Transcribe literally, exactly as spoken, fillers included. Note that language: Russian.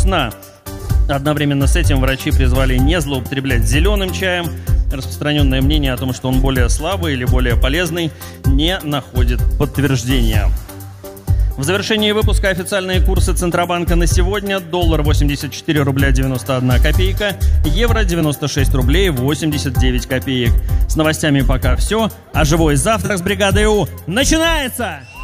сна. Одновременно с этим врачи призвали не злоупотреблять зеленым чаем. Распространенное мнение о том, что он более слабый или более полезный, не находит подтверждения. В завершении выпуска официальные курсы Центробанка на сегодня. Доллар восемьдесят четыре рубля девяносто одна копейка, евро девяносто шесть рублей восемьдесят девять копеек. С новостями пока все, а живой завтрак с бригадой У начинается!